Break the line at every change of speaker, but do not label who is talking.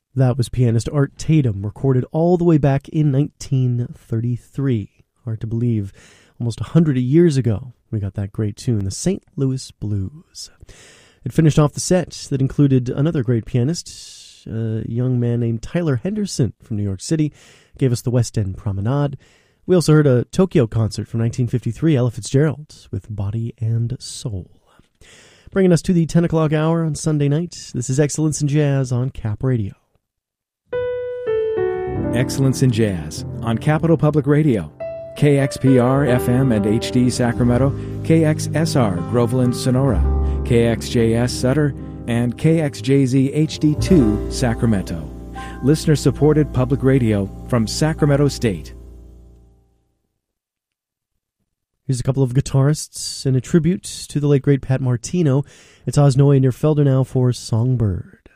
That was pianist Art Tatum, recorded all the way back in 1933. Hard to believe. Almost 100 years ago, we got that great tune, the St. Louis Blues. It finished off the set that included another great pianist, a young man named Tyler Henderson from New York City, gave us the West End Promenade. We also heard a Tokyo concert from 1953, Ella Fitzgerald, with Body and Soul. Bringing us to the 10 o'clock hour on Sunday night, this is Excellence in Jazz on Cap Radio.
Excellence in Jazz on Capital Public Radio. KXPR FM and HD Sacramento, KXSR Groveland Sonora, KXJS Sutter, and KXJZ HD2 Sacramento. Listener-supported public radio from Sacramento State.
Here's a couple of guitarists in a tribute to the late great Pat Martino. It's Osnoy near Felder now for Songbird.